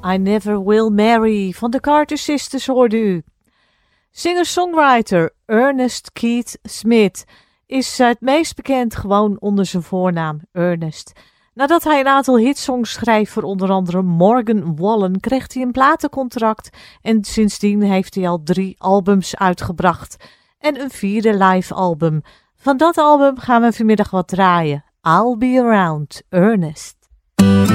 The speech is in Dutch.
I Never Will Marry van de Carter Sisters hoorde u. Singer-songwriter Ernest Keith Smith is het meest bekend gewoon onder zijn voornaam Ernest. Nadat hij een aantal hitsongs schreef voor onder andere Morgan Wallen, kreeg hij een platencontract en sindsdien heeft hij al 3 albums uitgebracht en een 4e live album. Van dat album gaan we vanmiddag wat draaien. I'll Be Around, Ernest.